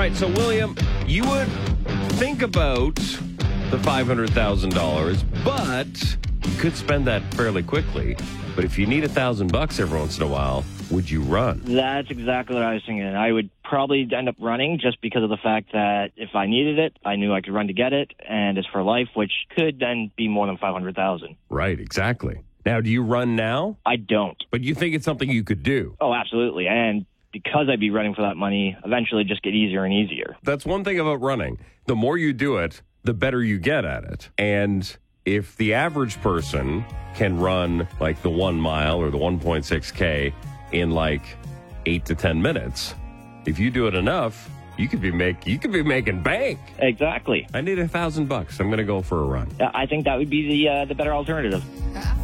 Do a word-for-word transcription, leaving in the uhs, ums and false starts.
right, so William, you would think about the five hundred thousand dollars, but you could spend that fairly quickly. But if you need a thousand bucks every once in a while, would you run? That's exactly what I was thinking. I would probably end up running just because of the fact that if I needed it, I knew I could run to get it, and it's for life, which could then be more than five hundred thousand dollars. Right, exactly. Now, do you run now? I don't. But you think it's something you could do? Oh, absolutely. And because I'd be running for that money, eventually just get easier and easier. That's one thing about running. The more you do it, the better you get at it. And if the average person can run like the one mile or the one point six K in like eight to ten minutes, if you do it enough, you could be make you could be making bank. Exactly. I need a thousand bucks. I'm going to go for a run. I think that would be the uh, the better alternative.